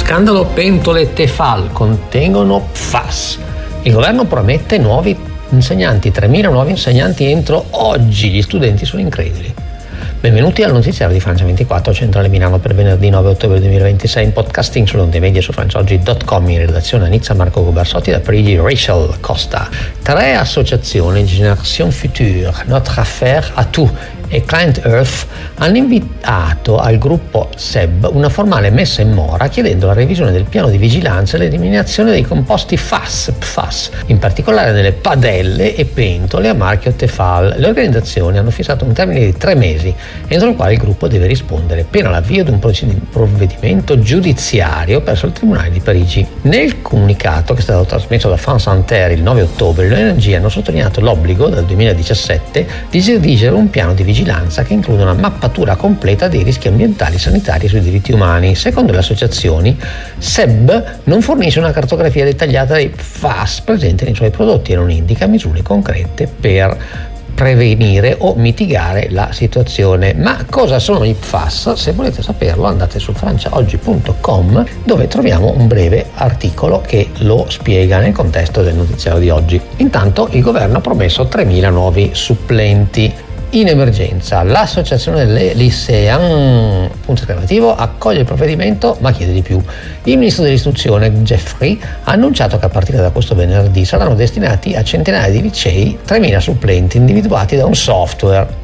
Scandalo pentole Tefal contengono PFAS. Il governo promette nuovi insegnanti, 3.000 nuovi insegnanti entro oggi. Gli studenti sono increduli. Benvenuti al notiziario di Francia 24, centrale Milano, per venerdì 9 ottobre 2026, in podcasting sulle onde medie su franciaoggi.com, in redazione a Nizza Marco Gubersotti, da Parigi Rachel Costa. 3 associazioni, Génération Future, Notre Affaire à Tout e Client Earth, hanno invitato al gruppo SEB una formale messa in mora chiedendo la revisione del piano di vigilanza e l'eliminazione dei composti PFAS, in particolare nelle padelle e pentole a marchio Tefal. Le organizzazioni hanno fissato un termine di 3 mesi, entro il quale il gruppo deve rispondere, pena l'avvio di un provvedimento giudiziario presso il Tribunale di Parigi. Nel comunicato, che è stato trasmesso da France Inter il 9 ottobre, le ONG hanno sottolineato l'obbligo dal 2017 di redigere un piano di vigilanza che include una mappatura completa dei rischi ambientali, sanitari e sui diritti umani. Secondo le associazioni, SEB non fornisce una cartografia dettagliata dei PFAS presenti nei suoi prodotti e non indica misure concrete per prevenire o mitigare la situazione. Ma cosa sono i PFAS? Se volete saperlo, andate su franciaoggi.com, dove troviamo un breve articolo che lo spiega nel contesto del notiziario di oggi. Intanto il governo ha promesso 3.000 nuovi supplenti. In emergenza, l'associazione delle lycéens, accoglie il provvedimento ma chiede di più. Il ministro dell'istruzione Geoffroy ha annunciato che a partire da questo venerdì saranno destinati a centinaia di licei 3.000 supplenti individuati da un software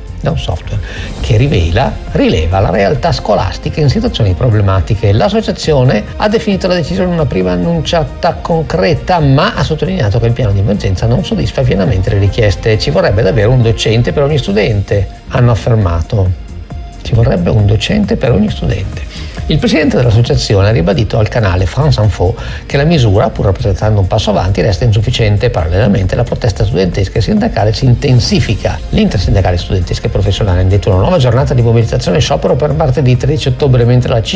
che rileva la realtà scolastica in situazioni problematiche. L'associazione ha definito la decisione una prima annunciata concreta, ma ha sottolineato che il piano di emergenza non soddisfa pienamente le richieste. Ci vorrebbe davvero un docente per ogni studente, hanno affermato. Ci vorrebbe un docente per ogni studente. Il presidente dell'associazione ha ribadito al canale France Info che la misura, pur rappresentando un passo avanti, resta insufficiente. Parallelamente la protesta studentesca e sindacale si intensifica. L'intersindacale studentesca e professionale ha indetto una nuova giornata di mobilitazione e sciopero per martedì 13 ottobre, mentre la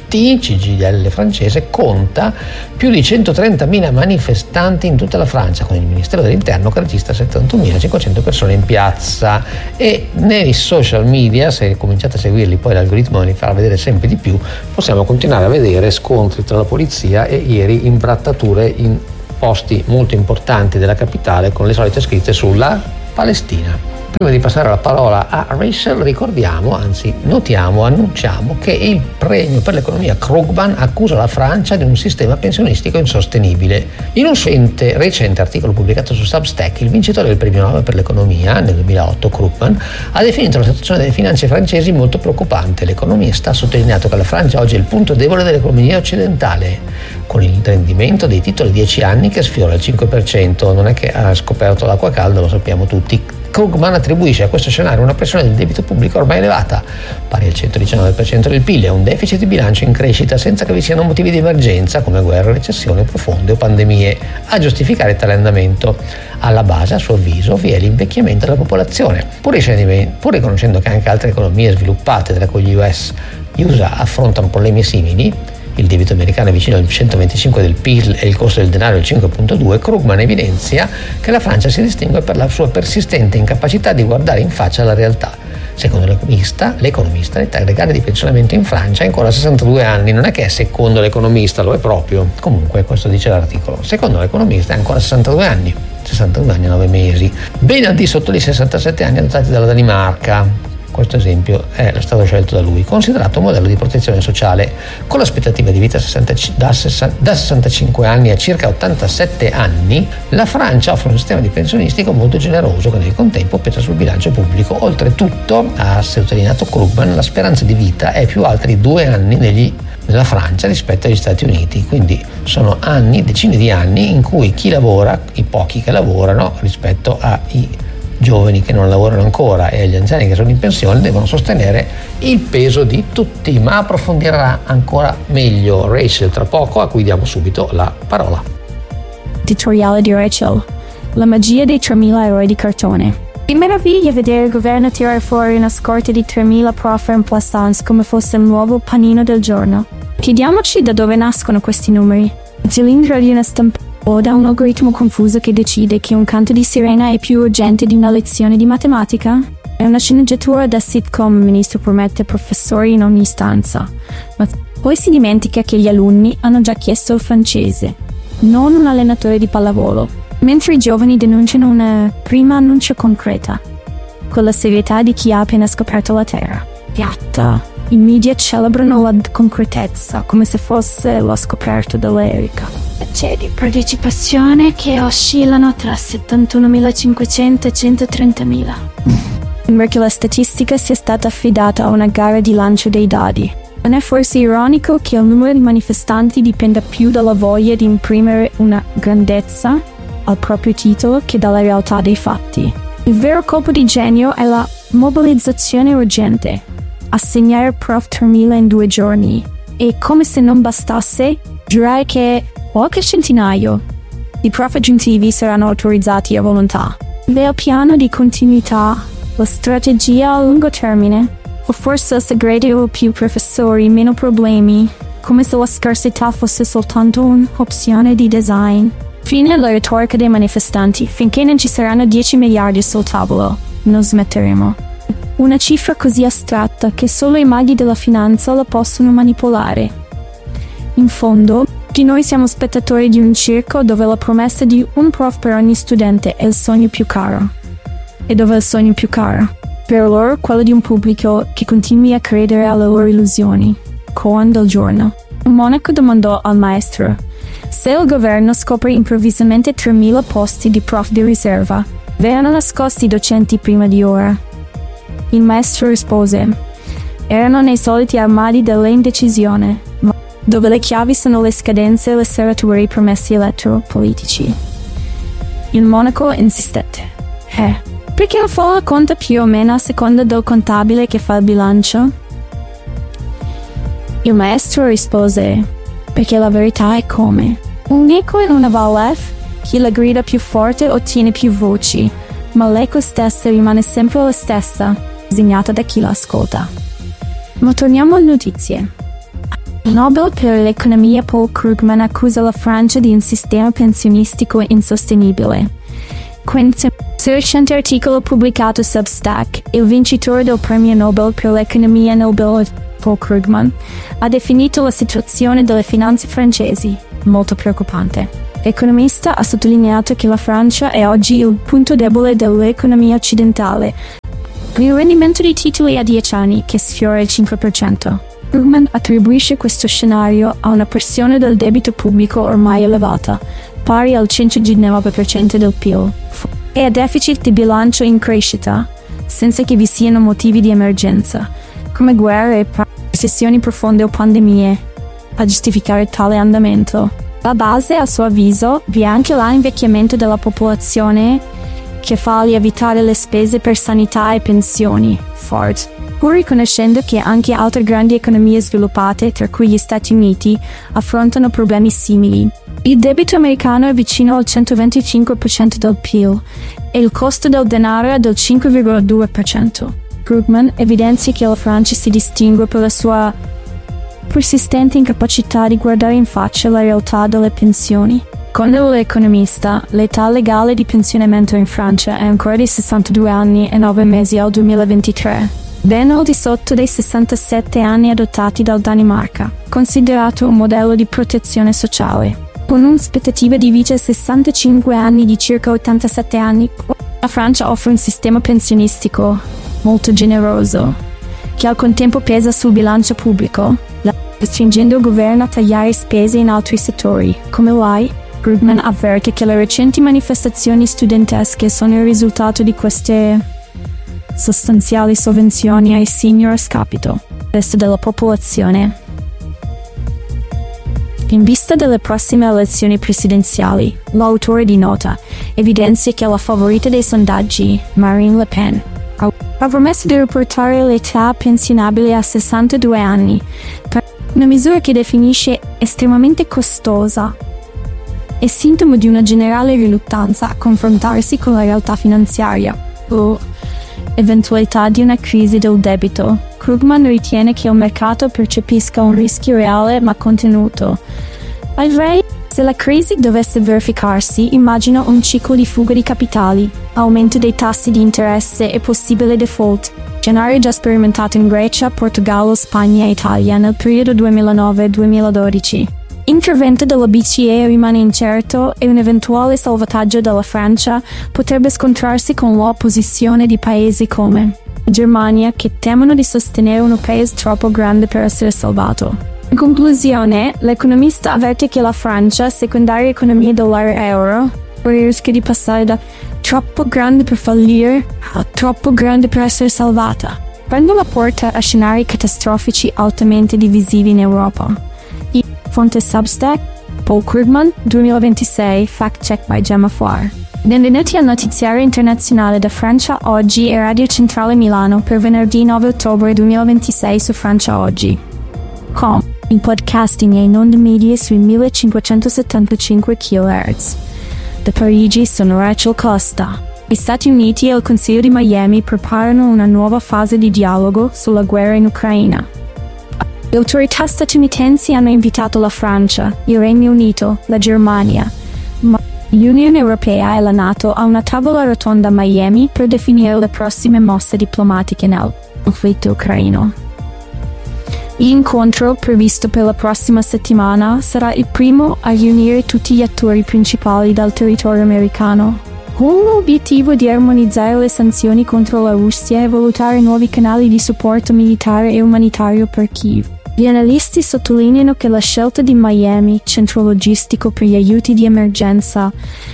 CGIL francese conta più di 130.000 manifestanti in tutta la Francia, con il Ministero dell'Interno che registra 71.500 persone in piazza. E nei social media, se cominciate a seguirli, poi l'algoritmo li farà vedere sempre di più, possiamo continuare a vedere scontri tra la polizia e ieri imbrattature in posti molto importanti della capitale con le solite scritte sulla Palestina. Prima di passare la parola a Rachel, annunciamo che il premio per l'economia Krugman accusa la Francia di un sistema pensionistico insostenibile. In un recente articolo pubblicato su Substack, il vincitore del premio Nobel per l'economia nel 2008, Krugman, ha definito la situazione delle finanze francesi molto preoccupante. L'economista ha sottolineato che la Francia oggi è il punto debole dell'economia occidentale, con il rendimento dei titoli 10 anni che sfiora il 5%. Non è che ha scoperto l'acqua calda, lo sappiamo tutti. Krugman attribuisce a questo scenario una pressione del debito pubblico ormai elevata, pari al 119% del PIL, e un deficit di bilancio in crescita, senza che vi siano motivi di emergenza come guerre, recessioni profonde o pandemie a giustificare tale andamento. Alla base, a suo avviso, vi è l'invecchiamento della popolazione. Pur riconoscendo che anche altre economie sviluppate, tra cui gli USA, affrontano problemi simili, il debito americano è vicino al 125 del PIL e il costo del denaro è il 5,2, Krugman evidenzia che la Francia si distingue per la sua persistente incapacità di guardare in faccia la realtà. Secondo l'economista, l'età legale di pensionamento in Francia è ancora 62 anni. Non è che è secondo l'economista, lo è proprio. Comunque, questo dice l'articolo. Secondo l'economista è ancora 62 anni. 62 anni e 9 mesi. Ben al di sotto dei 67 anni adottati dalla Danimarca. Questo esempio è stato scelto da lui, considerato un modello di protezione sociale. Con l'aspettativa di vita da 65 anni a circa 87 anni, la Francia offre un sistema di pensionistico molto generoso che nel contempo pesa sul bilancio pubblico. Oltretutto, ha sottolineato Krugman, la speranza di vita è più alta di 2 anni nella Francia rispetto agli Stati Uniti, quindi sono decine di anni in cui chi lavora, i pochi che lavorano rispetto ai giovani che non lavorano ancora e agli anziani che sono in pensione, devono sostenere il peso di tutti. Ma approfondirà ancora meglio Rachel tra poco, a cui diamo subito la parola. Editoriale di Rachel: la magia dei 3.000 eroi di cartone. Mi meraviglia vedere il governo tirare fuori una scorta di 3.000 prof en plaisance come fosse il nuovo panino del giorno. Chiediamoci da dove nascono questi numeri. Cilindro di una stampa o da un algoritmo confuso che decide che un canto di sirena è più urgente di una lezione di matematica? È una sceneggiatura da sitcom, il ministro promette professori in ogni stanza, ma poi si dimentica che gli alunni hanno già chiesto il francese, non un allenatore di pallavolo, mentre i giovani denunciano una prima annuncia concreta, con la serietà di chi ha appena scoperto la terra piatta. I media celebrano la concretezza come se fosse lo scoperto dell'Erica. C'è di partecipazione che oscillano tra 71.500 e 130.000. Sembra che la statistica sia stata affidata a una gara di lancio dei dadi. Non è forse ironico che il numero di manifestanti dipenda più dalla voglia di imprimere una grandezza al proprio titolo che dalla realtà dei fatti? Il vero colpo di genio è la mobilizzazione urgente. Assegnare Prof 3000 in 2 giorni. E come se non bastasse, giurare che qualche centinaio di prof aggiuntivi saranno autorizzati a volontà. Il piano di continuità, la strategia a lungo termine, o forse il segreto più professori, meno problemi, come se la scarsità fosse soltanto un'opzione di design. Fine alla retorica dei manifestanti, finché non ci saranno 10 miliardi sul tavolo, non smetteremo. Una cifra così astratta che solo i maghi della finanza la possono manipolare. In fondo, tutti noi siamo spettatori di un circo dove la promessa di un prof per ogni studente è il sogno più caro. E dove è il sogno più caro? Per loro quello di un pubblico che continui a credere alle loro illusioni. Koan del giorno. Un monaco domandò al maestro: se il governo scopre improvvisamente 3.000 posti di prof di riserva, verranno nascosti i docenti prima di ora? Il maestro rispose: erano nei soliti armadi dell'indecisione, dove le chiavi sono le scadenze e le serrature i promessi elettropolitici. Il monaco insistette: perché la folla conta più o meno a seconda del contabile che fa il bilancio? Il maestro rispose: perché la verità è come un eco in una valle, chi la grida più forte ottiene più voci, ma l'eco stessa rimane sempre la stessa, disegnata da chi la ascolta. Ma torniamo alle notizie. Il Nobel per l'economia Paul Krugman accusa la Francia di un sistema pensionistico insostenibile. Sul recente articolo pubblicato su Substack, il vincitore del premio Nobel per l'economia Nobel Paul Krugman ha definito la situazione delle finanze francesi molto preoccupante. L'economista ha sottolineato che la Francia è oggi il punto debole dell'economia occidentale, con il rendimento dei titoli a 10 anni che sfiora il 5%. Krugman attribuisce questo scenario a una pressione del debito pubblico ormai elevata, pari al 119% del PIL, e a deficit di bilancio in crescita, senza che vi siano motivi di emergenza, come guerre, recessioni profonde o pandemie, a giustificare tale andamento. Alla base, a suo avviso, vi è anche l'invecchiamento della popolazione che fa lievitare le spese per sanità e pensioni, Ford, pur riconoscendo che anche altre grandi economie sviluppate, tra cui gli Stati Uniti, affrontano problemi simili. Il debito americano è vicino al 125% del PIL e il costo del denaro è del 5,2%. Krugman evidenzia che la Francia si distingue per la sua persistente incapacità di guardare in faccia la realtà delle pensioni. Secondo l'economista, l'età legale di pensionamento in Francia è ancora di 62 anni e 9 mesi al 2023, ben al di sotto dei 67 anni adottati dal Danimarca, considerato un modello di protezione sociale. Con un'aspettativa di vita a 65 anni di circa 87 anni, la Francia offre un sistema pensionistico molto generoso, che al contempo pesa sul bilancio pubblico, costringendo il governo a tagliare spese in altri settori, come l'AI. Krugman avverte che le recenti manifestazioni studentesche sono il risultato di queste sostanziali sovvenzioni ai senior a scapito del resto della popolazione. In vista delle prossime elezioni presidenziali, l'autore di nota evidenzia che la favorita dei sondaggi, Marine Le Pen, ha promesso di riportare l'età pensionabile a 62 anni, per una misura che definisce estremamente costosa e sintomo di una generale riluttanza a confrontarsi con la realtà finanziaria o eventualità di una crisi del debito. Krugman ritiene che il mercato percepisca un rischio reale ma contenuto Al re, se la crisi dovesse verificarsi, immagino un ciclo di fuga di capitali, aumento dei tassi di interesse e possibile default, scenario già sperimentato in Grecia, Portogallo, Spagna e Italia nel periodo 2009-2012. Intervento della BCE rimane incerto e un eventuale salvataggio della Francia potrebbe scontrarsi con l'opposizione di paesi come Germania, che temono di sostenere un paese troppo grande per essere salvato. In conclusione, l'economista avverte che la Francia, secondaria economia dell'area euro, rischia di passare da troppo grande per fallire a troppo grande per essere salvata, aprendo la porta a scenari catastrofici altamente divisivi in Europa. Fonte Substack, Paul Krugman, 2026, Fact Check by Gemma Fuar. Benvenuti al notiziario internazionale da Francia Oggi e Radio Centrale Milano per venerdì 9 ottobre 2026 su Francia Oggi. In podcasting e in onde medie sui 1575 kHz. Da Parigi sono Rachel Costa. Gli Stati Uniti e il Consiglio di Miami preparano una nuova fase di dialogo sulla guerra in Ucraina. Le autorità statunitensi hanno invitato la Francia, il Regno Unito, la Germania, l'Unione Europea e la NATO a una tavola rotonda a Miami per definire le prossime mosse diplomatiche nel conflitto ucraino. L'incontro, previsto per la prossima settimana, sarà il primo a riunire tutti gli attori principali del territorio americano, con l'obiettivo di armonizzare le sanzioni contro la Russia e valutare nuovi canali di supporto militare e umanitario per Kiev. Gli analisti sottolineano che la scelta di Miami, centro logistico per gli aiuti di emergenza,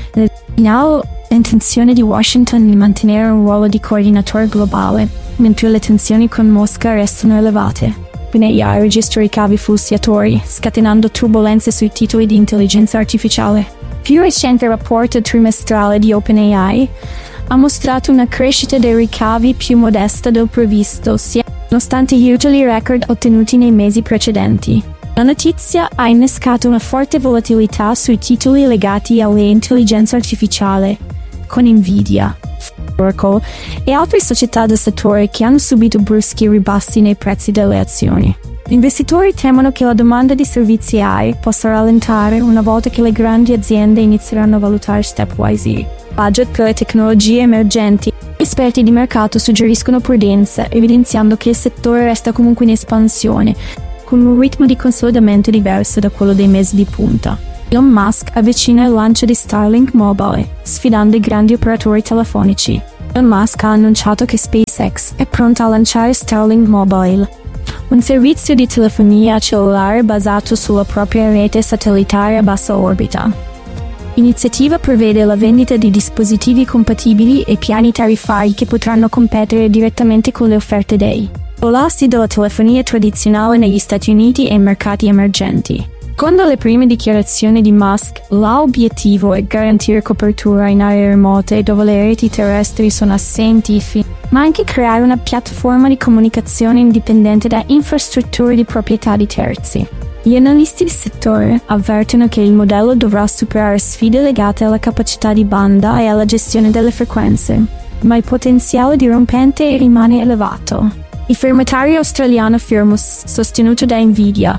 segnala l'intenzione di Washington di mantenere un ruolo di coordinatore globale, mentre le tensioni con Mosca restano elevate. OpenAI registra ricavi flussatori, scatenando turbolenze sui titoli di intelligenza artificiale. Più recente rapporto trimestrale di OpenAI ha mostrato una crescita dei ricavi più modesta del previsto, nonostante gli utili record ottenuti nei mesi precedenti. La notizia ha innescato una forte volatilità sui titoli legati all'intelligenza artificiale, con Nvidia, Oracle e altre società del settore che hanno subito bruschi ribassi nei prezzi delle azioni. Gli investitori temono che la domanda di servizi AI possa rallentare una volta che le grandi aziende inizieranno a valutare stepwise il budget per le tecnologie emergenti. Esperti di mercato suggeriscono prudenza, evidenziando che il settore resta comunque in espansione, con un ritmo di consolidamento diverso da quello dei mesi di punta. Elon Musk avvicina il lancio di Starlink Mobile, sfidando i grandi operatori telefonici. Elon Musk ha annunciato che SpaceX è pronta a lanciare Starlink Mobile, un servizio di telefonia cellulare basato sulla propria rete satellitare a bassa orbita. L'iniziativa prevede la vendita di dispositivi compatibili e piani tariffari che potranno competere direttamente con le offerte dei colossi della telefonia tradizionale negli Stati Uniti e mercati emergenti. Secondo le prime dichiarazioni di Musk, l'obiettivo è garantire copertura in aree remote dove le reti terrestri sono assenti, ma anche creare una piattaforma di comunicazione indipendente da infrastrutture di proprietà di terzi. Gli analisti del settore avvertono che il modello dovrà superare sfide legate alla capacità di banda e alla gestione delle frequenze, ma il potenziale dirompente rimane elevato. Il firmatario australiano Firmus, sostenuto da Nvidia,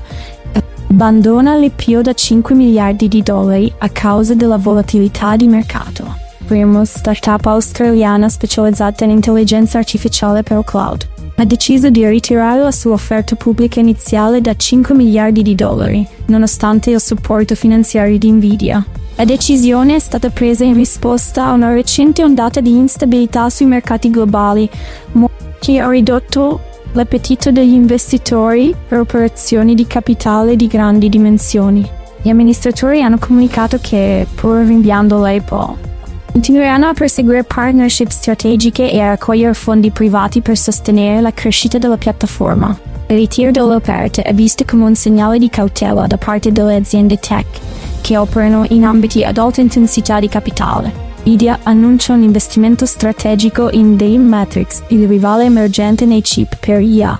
abbandona l'IPO da $5 miliardi a causa della volatilità di mercato. Firmus, startup australiana specializzata in intelligenza artificiale per il cloud, ha deciso di ritirare la sua offerta pubblica iniziale da $5 miliardi, nonostante il supporto finanziario di Nvidia. La decisione è stata presa in risposta a una recente ondata di instabilità sui mercati globali, che ha ridotto l'appetito degli investitori per operazioni di capitale di grandi dimensioni. Gli amministratori hanno comunicato che, pur rinviando l'IPO, continueranno a perseguire partnership strategiche e a raccogliere fondi privati per sostenere la crescita della piattaforma. Il ritiro delle offerte è visto come un segnale di cautela da parte delle aziende tech che operano in ambiti ad alta intensità di capitale. Nvidia annuncia un investimento strategico in Dame Matrix, il rivale emergente nei chip per IA.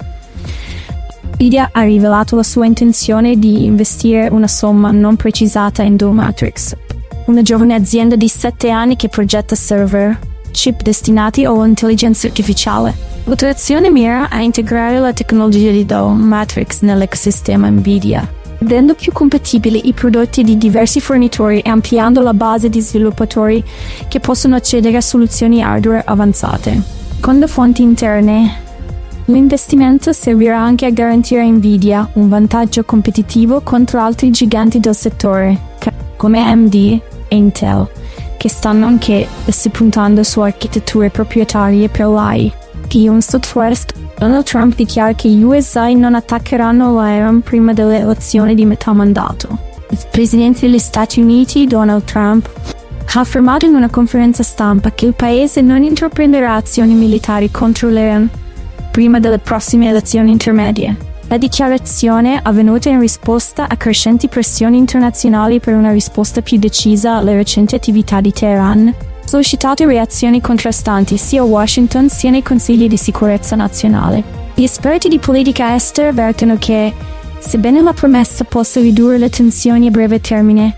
Nvidia ha rivelato la sua intenzione di investire una somma non precisata in Dame Matrix, una giovane azienda di 7 anni che progetta server, chip destinati all'intelligenza artificiale. L'operazione mira a integrare la tecnologia di Dame Matrix nell'ecosistema Nvidia. rendendo più compatibili i prodotti di diversi fornitori e ampliando la base di sviluppatori che possono accedere a soluzioni hardware avanzate. Con le fonti interne, l'investimento servirà anche a garantire a Nvidia un vantaggio competitivo contro altri giganti del settore, come AMD e Intel, che stanno anche puntando su architetture proprietarie per l'AI. Un Southwest, Donald Trump dichiara che gli USA non attaccheranno l'Iran prima delle elezioni di metà mandato. Il presidente degli Stati Uniti, Donald Trump, ha affermato in una conferenza stampa che il paese non intraprenderà azioni militari contro l'Iran prima delle prossime elezioni intermedie. La dichiarazione, avvenuta in risposta a crescenti pressioni internazionali per una risposta più decisa alle recenti attività di Teheran, ha suscitato reazioni contrastanti sia a Washington sia nei consigli di sicurezza nazionale. Gli esperti di politica estera avvertono che, sebbene la promessa possa ridurre le tensioni a breve termine,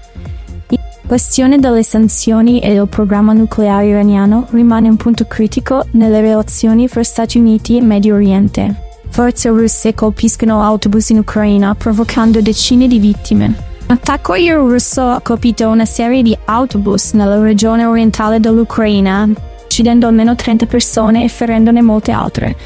la questione delle sanzioni e del programma nucleare iraniano rimane un punto critico nelle relazioni fra Stati Uniti e Medio Oriente. Forze russe colpiscono autobus in Ucraina, provocando decine di vittime. L'attacco aereo russo ha colpito una serie di autobus nella regione orientale dell'Ucraina, uccidendo almeno 30 persone e ferendone molte altre.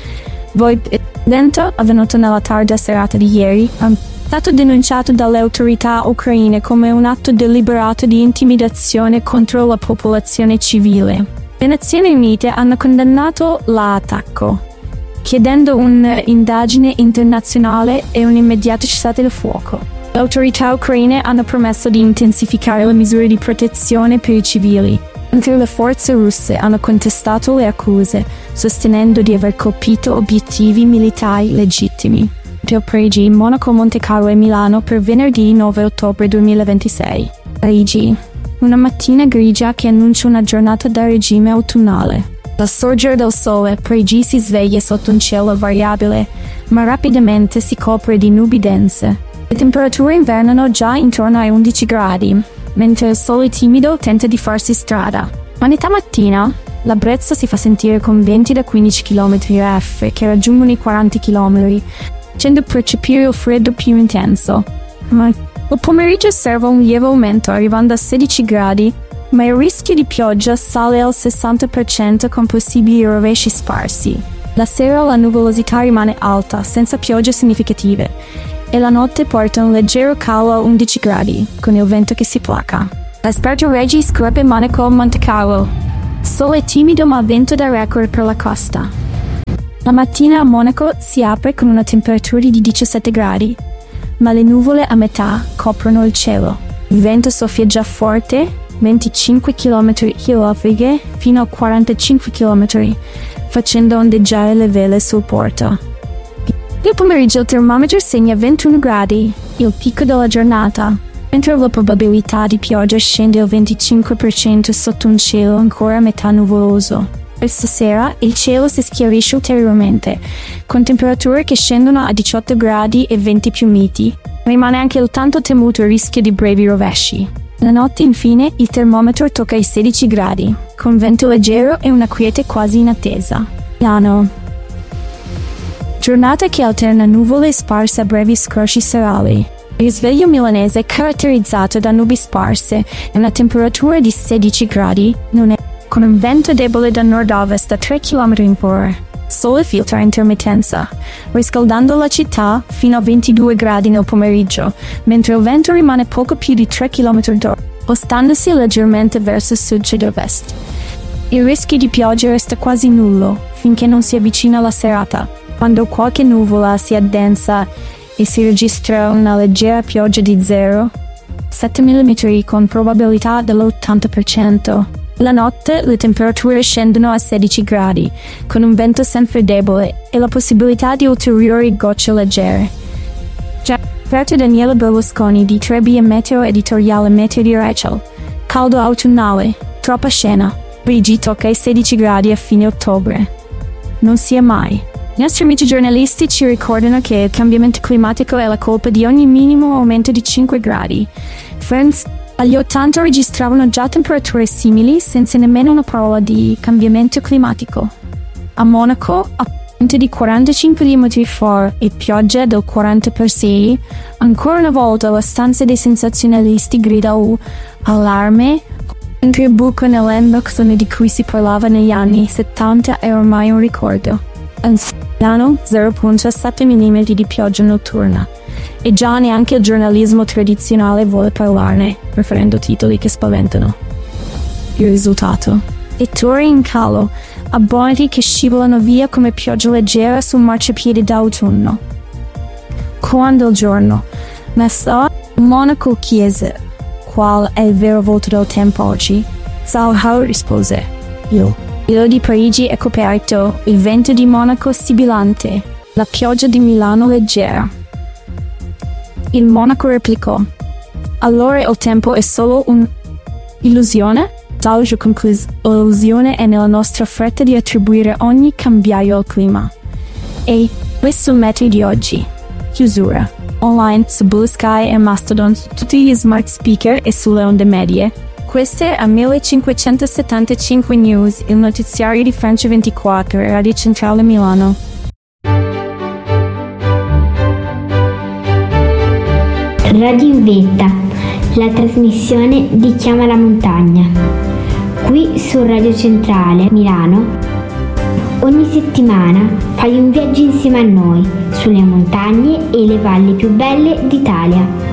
L'incidente, avvenuto nella tarda serata di ieri, è stato denunciato dalle autorità ucraine come un atto deliberato di intimidazione contro la popolazione civile. Le Nazioni Unite hanno condannato l'attacco, chiedendo un'indagine internazionale e un immediato cessate il fuoco. Le autorità ucraine hanno promesso di intensificare le misure di protezione per i civili, mentre le forze russe hanno contestato le accuse, sostenendo di aver colpito obiettivi militari legittimi. Parigi, Monaco, Monte Carlo e Milano per venerdì 9 ottobre 2026. Parigi. Una mattina grigia che annuncia una giornata da regime autunnale. Dal sorgere del sole, Parigi si sveglia sotto un cielo variabile, ma rapidamente si copre di nubi dense. Le temperature invernano già intorno ai 11 gradi, mentre il sole timido tenta di farsi strada. A metà mattina, la brezza si fa sentire con venti da 15 km/h che raggiungono i 40 km, facendo percepire il freddo più intenso. Ma il pomeriggio osserva un lieve aumento, arrivando a 16 gradi, ma il rischio di pioggia sale al 60% con possibili rovesci sparsi. La sera la nuvolosità rimane alta, senza piogge significative, e la notte porta un leggero calo a 11 gradi, con il vento che si placa. L'esperto Reggi Screpe Monaco Monte Carlo. Sole timido ma vento da record per la costa. La mattina a Monaco si apre con una temperatura di 17 gradi, ma le nuvole a metà coprono il cielo. Il vento soffia già forte, 25 km/h fino a 45 km, facendo ondeggiare le vele sul porto. Nel pomeriggio il termometro segna 21 gradi, il picco della giornata, mentre la probabilità di pioggia scende al 25% sotto un cielo ancora a metà nuvoloso. Questa sera il cielo si schiarisce ulteriormente, con temperature che scendono a 18 gradi e 20 più miti. Rimane anche il tanto temuto rischio di brevi rovesci. La notte, infine, il termometro tocca i 16 gradi, con vento leggero e una quiete quasi inattesa. Milano. Giornata che alterna nuvole sparse a brevi scrosci serali. Il risveglio milanese è caratterizzato da nubi sparse e una temperatura di 16 gradi, con un vento debole da nord-ovest a 3 km/h. Sole filtra a intermittenza, riscaldando la città fino a 22 gradi nel pomeriggio, mentre il vento rimane poco più di 3 km/h, spostandosi leggermente verso sud-sud-ovest. Il rischio di pioggia resta quasi nullo, finché non si avvicina la serata, quando qualche nuvola si addensa e si registra una leggera pioggia di 0,7 mm con probabilità dell'80%. La notte le temperature scendono a 16 gradi, con un vento sempre debole e la possibilità di ulteriori gocce leggere. Esperto Daniele Berlusconi di Trebbia Meteo Editoriale Meteo di Rachel. Caldo autunnale, troppa scena. Parigi tocca i 16 gradi a fine ottobre. Non sia mai. I nostri amici giornalisti ci ricordano che il cambiamento climatico è la colpa di ogni minimo aumento di 5 gradi. Friends, agli 80 registravano già temperature simili senza nemmeno una parola di cambiamento climatico. A Monaco, di 45 km/h e pioggia del 40/6, ancora una volta la stanza dei sensazionalisti grida allarme, mentre il buco nell'inbox di cui si parlava negli anni 70 è ormai un ricordo. A Milano 0,7 mm di pioggia notturna. E già neanche il giornalismo tradizionale vuole parlarne, preferendo titoli che spaventano. Il risultato: lettori in calo, abbonati che scivolano via come pioggia leggera sul marciapiede d'autunno. Quando il giorno, ma sa, Monaco chiese, qual è il vero volto del tempo oggi? Zhao rispose, io. Il di Parigi è coperto, il vento di Monaco sibilante, la pioggia di Milano leggera. Il monaco replicò, allora il tempo è solo un'illusione? Zhao concluse, l'illusione è nella nostra fretta di attribuire ogni cambiario al clima. E questo il metro di oggi. Chiusura. Online su Blue Sky e Mastodon, su tutti gli smart speaker e sulle onde medie. Queste a 1575 News, il notiziario di Francia 24, Radio Centrale Milano. Radio in Vetta, la trasmissione di Chiama la Montagna. Qui su Radio Centrale Milano, ogni settimana fai un viaggio insieme a noi sulle montagne e le valli più belle d'Italia.